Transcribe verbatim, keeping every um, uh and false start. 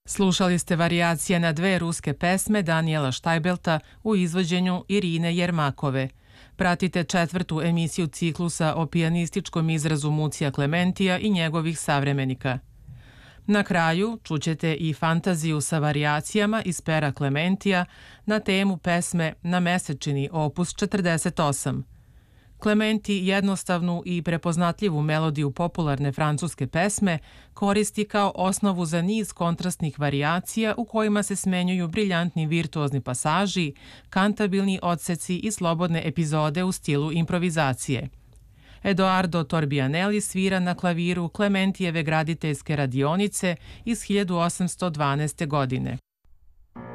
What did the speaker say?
Slušali ste varijacije na dve ruske pesme Danijela Štajbelta u izvođenju Irine Jermakove. Pratite četvrtu emisiju ciklusa o pijanističkom izrazu Mucija Klementija i njegovih savremenika. Na kraju čućete i fantaziju sa varijacijama iz pera Klementija na temu pesme Na mesečini opus četrdeset osam. Klementi jednostavnu i prepoznatljivu melodiju popularne francuske pesme koristi kao osnovu za niz kontrastnih varijacija u kojima se smenjuju briljantni virtuozni pasaži, kantabilni odseci i slobodne epizode u stilu improvizacije. Edoardo Torbianelli svira na klaviru Klementijeve graditeljske radionice iz hiljadu osamsto dvanaeste. godine.